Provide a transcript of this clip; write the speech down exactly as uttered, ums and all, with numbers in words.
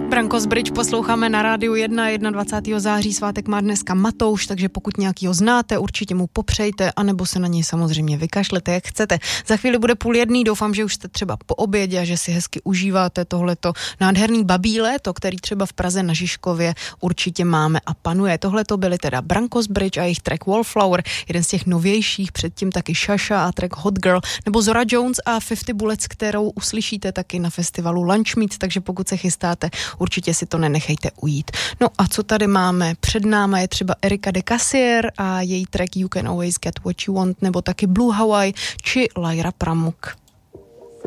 Brankos Bridge posloucháme na rádiu jedna, dvacátého prvního září, svátek má dneska Matouš, takže pokud nějakýho znáte, určitě mu popřejte, anebo se na něj samozřejmě vykašlete, jak chcete. Za chvíli bude půl jedný, doufám, že už jste třeba po obědě a že si hezky užíváte tohleto nádherný babí léto, který třeba v Praze na Žižkově určitě máme a panuje. Tohleto byly teda Brankos Bridge a jejich track Wallflower, jeden z těch novějších, předtím taky Shasha a track Hot Girl, nebo Zora Jones a padesát Bullets, kterou uslyšíte taky na festivalu Lunch Meet, takže pokud se chystáte, určitě si to nenechejte ujít. No a co tady máme? Před náma je třeba Erika de Cassier a její track You Can Always Get What You Want, nebo taky Blue Hawaii či Lyra Pramuk.